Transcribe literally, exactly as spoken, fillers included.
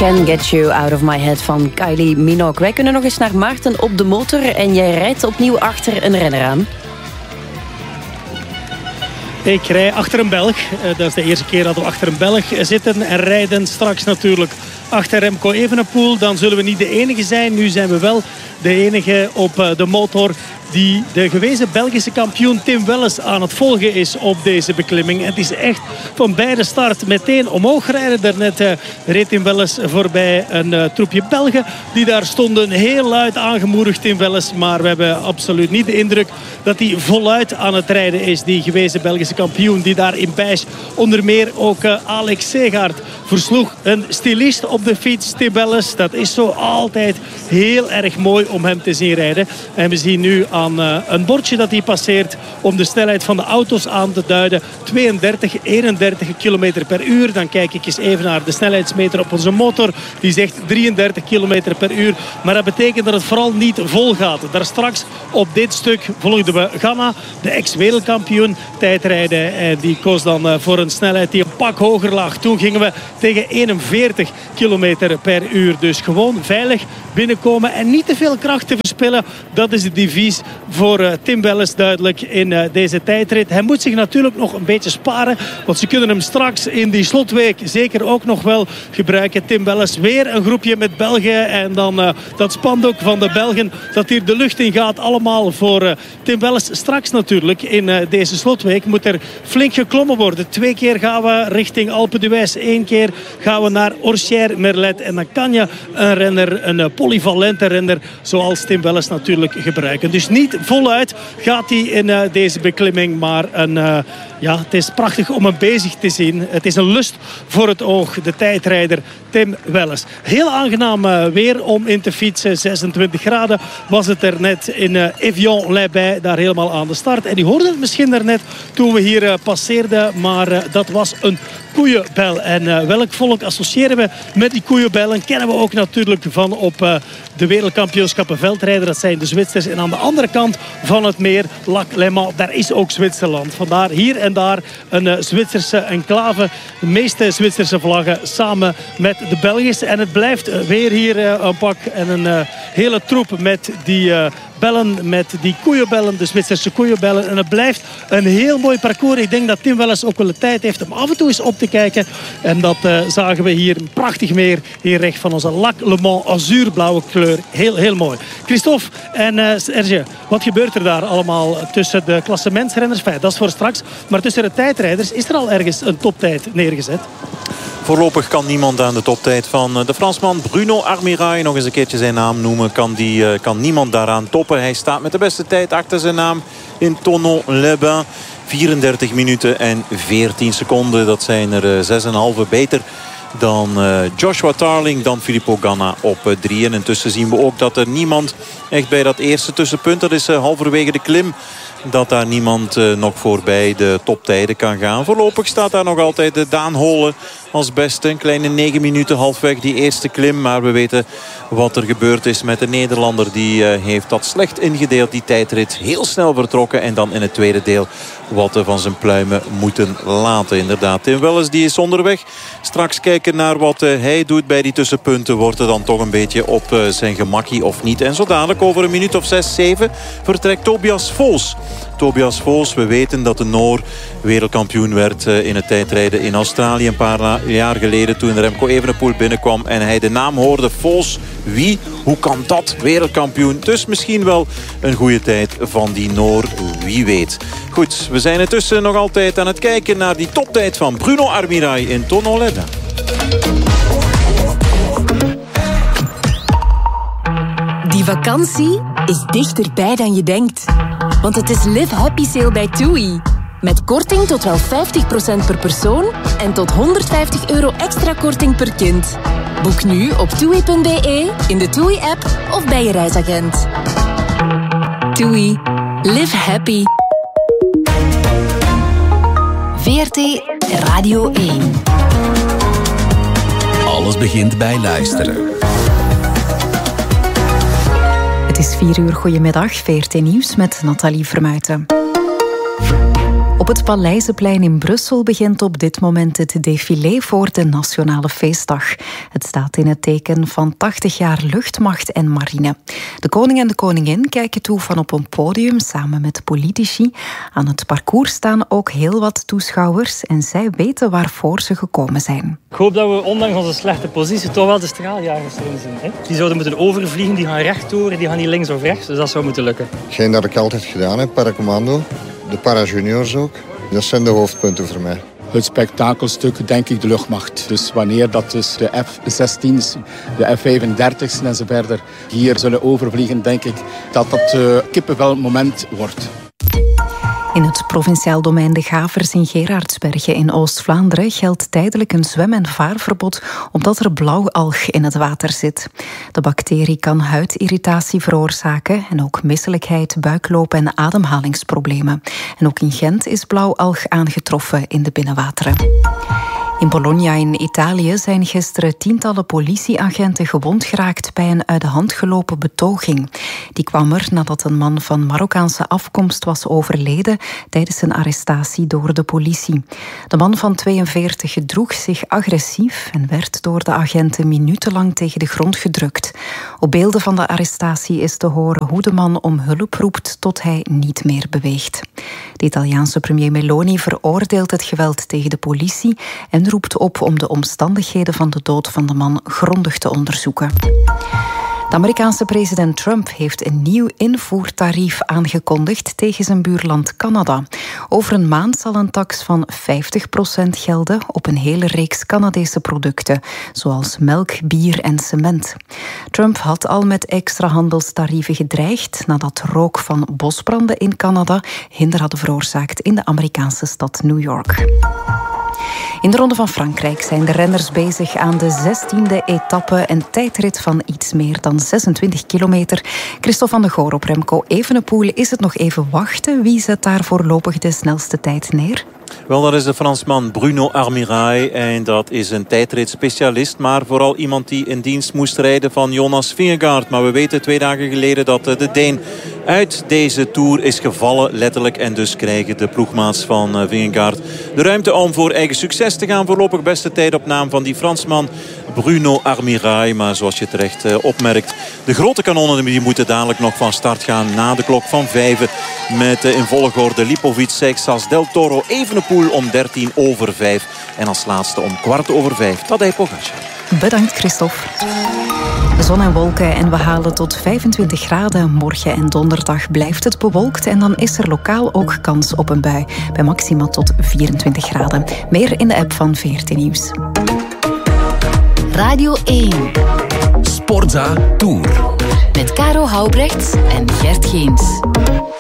Can Get You Out of My Head van Kylie Minogue. Wij kunnen nog eens naar Maarten op de motor en jij rijdt opnieuw achter een renner aan. Ik rij achter een Belg. Dat is de eerste keer dat we achter een Belg zitten en rijden. Straks natuurlijk achter Remco Evenepoel. Dan zullen we niet de enige zijn. Nu zijn we wel de enige op de motor die de gewezen Belgische kampioen Tim Welles aan het volgen is op deze beklimming. En het is echt van bij de start meteen omhoog rijden. Daarnet uh, reed Tim Welles voorbij een uh, troepje Belgen die daar stonden. Heel luid aangemoedigd Tim Welles. Maar we hebben absoluut niet de indruk dat hij voluit aan het rijden is. Die gewezen Belgische kampioen die daar in Bijsch onder meer ook uh, Alex Segaert versloeg. Een stylist op de fiets, Tim Welles. Dat is zo altijd heel erg mooi om hem te zien rijden. En we zien nu aan uh, een bordje dat hij passeert om de snelheid van de auto's aan te duiden. tweeëndertig, eenendertig kilometer per uur. Dan kijk ik eens even naar de snelheidsmeter op onze motor. Die zegt drieëndertig kilometer per uur. Maar dat betekent dat het vooral niet vol gaat. Daar straks op dit stuk volgden we Ganna, de ex-wereldkampioen tijdrijden. En die koos dan uh, voor een snelheid die een pak hoger lag. Toen gingen we tegen eenenveertig kilometer per uur. Dus gewoon veilig binnenkomen en niet te veel kracht te verspillen. Dat is de devies voor uh, Tim Welles duidelijk in uh, deze tijdrit. Hij moet zich natuurlijk nog een beetje sparen. Want ze kunnen hem straks in die slotweek zeker ook nog wel gebruiken. Tim Welles weer een groepje met Belgen. En dan uh, dat spandoek van de Belgen dat hier de lucht in gaat. Allemaal voor uh, Tim Welles straks natuurlijk. In uh, deze slotweek moet er flink geklommen worden. Twee keer gaan we richting Alpe d'Huez. Eén keer gaan we naar Orchières-Merlet. En dan kan je een renner, een uh, polyvalente renner zoals Tim Welles natuurlijk gebruiken. Dus niet voluit gaat hij in uh, deze beklimming. Maar een, uh, ja, het is prachtig om hem bezig te zien. Het is een lust voor het oog. De tijdrijder Tim Welles. Heel aangenaam uh, weer om in te fietsen. zesentwintig graden was het er net in uh, Evian-les-Bains. Daar helemaal aan de start. En die hoorden het misschien daarnet toen we hier uh, passeerden. Maar uh, dat was een koeienbel. En uh, welk volk associëren we met die koeienbellen? Kennen we ook natuurlijk van op uh, de wereldkampioenschappen veldrijden. Dat zijn de Zwitsers. En aan de andere kant van het meer, Lac Léman, daar is ook Zwitserland. Vandaar hier en daar een uh, Zwitserse enclave. De meeste Zwitserse vlaggen samen met de Belgische. En het blijft uh, weer hier uh, een pak en een uh, hele troep met die uh, bellen, met die koeienbellen, de Zwitserse koeienbellen. En het blijft een heel mooi parcours. Ik denk dat Tim Welles ook wel de tijd heeft om af en toe eens op te kijken. En dat uh, zagen we hier een prachtig meer hier recht van onze Lac Léman azuurblauwe kleur. Heel, heel mooi. Christophe en uh, Serge, wat gebeurt er daar allemaal tussen de klassementsrenners? Enfin, dat is voor straks. Maar tussen de tijdrijders is er al ergens een toptijd neergezet? Voorlopig kan niemand aan de toptijd van de Fransman Bruno Armirail, nog eens een keertje zijn naam noemen, kan, die, kan niemand daaraan toppen. Hij staat met de beste tijd achter zijn naam in Thonon-les-Bains. vierendertig minuten en veertien seconden. Dat zijn er zes komma vijf beter dan uh, Joshua Tarling, dan Filippo Ganna op uh, drie. En intussen zien we ook dat er niemand echt bij dat eerste tussenpunt, dat is uh, halverwege de klim, dat daar niemand uh, nog voorbij de toptijden kan gaan. Voorlopig staat daar nog altijd de Daan Holen als beste. Een kleine negen minuten halfweg die eerste klim. Maar we weten wat er gebeurd is met de Nederlander. Die uh, heeft dat slecht ingedeeld, die tijdrit. Heel snel vertrokken en dan in het tweede deel wat uh, van zijn pluimen moeten laten. Inderdaad, Tim Welles die is onderweg. Straks kijken naar wat uh, hij doet bij die tussenpunten. Wordt er dan toch een beetje op uh, zijn gemakkie of niet. En zo dadelijk over een minuut of zes, zeven vertrekt Tobias Fols. Tobias Fols, we weten dat de Noor wereldkampioen werd uh, in het tijdrijden in Australië een paar jaar geleden toen Remco Evenepoel binnenkwam en hij de naam hoorde. Fols, wie? Hoe kan dat? Wereldkampioen. Dus misschien wel een goede tijd van die Noor, wie weet. Goed, we zijn intussen nog altijd aan het kijken naar die toptijd van Bruno Armirail in Thonon-les-Bains. Die vakantie is dichterbij dan je denkt. Want het is Live Happy Sale bij TUI. Met korting tot wel vijftig procent per persoon en tot honderdvijftig euro extra korting per kind. Boek nu op toei punt be, in de TUI-app of bij je reisagent. TUI. Live happy. V R T Radio één. Alles begint bij luisteren. Het is vier uur, goedemiddag, V R T Nieuws met Nathalie Vermuijten. Op het Paleizenplein in Brussel begint op dit moment het défilé voor de Nationale Feestdag. Het staat in het teken van tachtig jaar luchtmacht en marine. De koning en de koningin kijken toe van op een podium samen met politici. Aan het parcours staan ook heel wat toeschouwers en zij weten waarvoor ze gekomen zijn. Ik hoop dat we ondanks onze slechte positie toch wel de straaljagers erin zien. Hè? Die zouden moeten overvliegen, die gaan rechtdoor, die gaan niet links of rechts. Dus dat zou moeten lukken. Hetgeen dat ik altijd gedaan heb, paracommando. De parajuniors ook. Dat zijn de hoofdpunten voor mij. Het spektakelstuk, denk ik, de luchtmacht. Dus wanneer dat dus de F zestien's, de F vijfendertig's en zo verder hier zullen overvliegen, denk ik dat dat uh, kippenvel moment wordt. In het provinciaal domein De Gavers in Gerardsbergen in Oost-Vlaanderen geldt tijdelijk een zwem- en vaarverbod omdat er blauwalg in het water zit. De bacterie kan huidirritatie veroorzaken en ook misselijkheid, buikloop en ademhalingsproblemen. En ook in Gent is blauwalg aangetroffen in de binnenwateren. In Bologna in Italië zijn gisteren tientallen politieagenten gewond geraakt bij een uit de hand gelopen betoging. Die kwam er nadat een man van Marokkaanse afkomst was overleden tijdens een arrestatie door de politie. De man van tweeënveertig gedroeg zich agressief en werd door de agenten minutenlang tegen de grond gedrukt. Op beelden van de arrestatie is te horen hoe de man om hulp roept tot hij niet meer beweegt. De Italiaanse premier Meloni veroordeelt het geweld tegen de politie en roept op om de omstandigheden van de dood van de man grondig te onderzoeken. De Amerikaanse president Trump heeft een nieuw invoertarief aangekondigd tegen zijn buurland Canada. Over een maand zal een tax van vijftig procent gelden op een hele reeks Canadese producten, zoals melk, bier en cement. Trump had al met extra handelstarieven gedreigd nadat rook van bosbranden in Canada hinder hadden veroorzaakt in de Amerikaanse stad New York. In de Ronde van Frankrijk zijn de renners bezig aan de zestiende etappe, een tijdrit van iets meer dan zesentwintig kilometer. Christophe van de Goor op Remco Evenepoel. Is het nog even wachten? Wie zet daar voorlopig de snelste tijd neer? Wel, dat is de Fransman Bruno Armirail. En dat is een tijdritspecialist. Maar vooral iemand die in dienst moest rijden van Jonas Vingegaard. Maar we weten twee dagen geleden dat de Deen uit deze Tour is gevallen. Letterlijk. En dus krijgen de ploegmaats van Vingegaard de ruimte om voor eigen succes te gaan. Voorlopig beste tijd op naam van die Fransman Bruno Armirail. Maar zoals je terecht uh, opmerkt, de grote kanonnen die moeten dadelijk nog van start gaan na de klok van vijven. Met uh, in volgorde Lipovic, Seixas, Del Toro, Evenepoel om dertien over vijf. En als laatste om kwart over vijf Tadej Pogačar. Bedankt, Christophe. Zon en wolken en we halen tot vijfentwintig graden. Morgen en donderdag blijft het bewolkt en dan is er lokaal ook kans op een bui. Bij maxima tot vierentwintig graden. Meer in de app van V R T Nieuws. Radio één. Sportza Tour. Met Caro Houbrechts en Gert Geens.